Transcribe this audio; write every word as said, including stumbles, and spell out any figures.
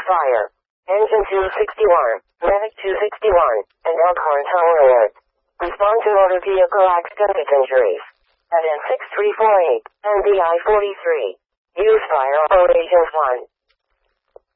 fire. Engine two sixty-one, Medic two sixty-one, and Elkhorn Tower Alert. Respond to motor vehicle accident injuries. At N six three four eight, and B I forty-three. Use fire operations one.